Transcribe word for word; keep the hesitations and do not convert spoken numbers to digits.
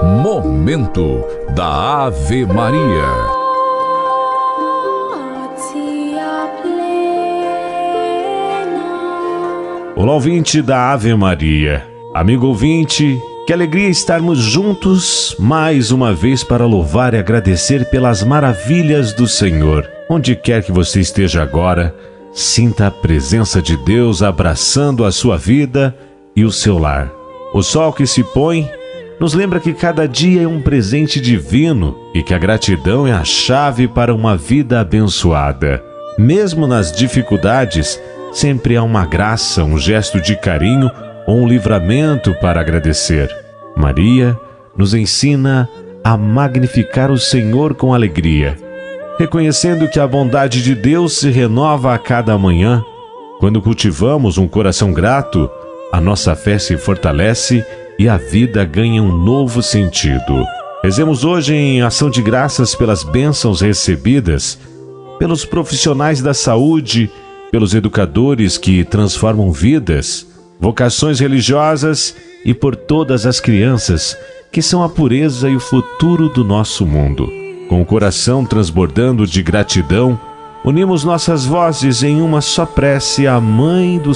Momento da Ave Maria. Olá, ouvinte da Ave Maria. Amigo ouvinte, que alegria estarmos juntos mais uma vez para louvar e agradecer pelas maravilhas do Senhor. Onde quer que você esteja agora, sinta a presença de Deus abraçando a sua vida e o seu lar. O sol que se põe nos lembra que cada dia é um presente divino e que a gratidão é a chave para uma vida abençoada. Mesmo nas dificuldades, sempre há uma graça, um gesto de carinho ou um livramento para agradecer. Maria nos ensina a magnificar o Senhor com alegria, reconhecendo que a bondade de Deus se renova a cada manhã. Quando cultivamos um coração grato, a nossa fé se fortalece e a vida ganha um novo sentido. Rezemos hoje em ação de graças pelas bênçãos recebidas, pelos profissionais da saúde, pelos educadores que transformam vidas, vocações religiosas e por todas as crianças que são a pureza e o futuro do nosso mundo. Com o coração transbordando de gratidão, unimos nossas vozes em uma só prece à Mãe do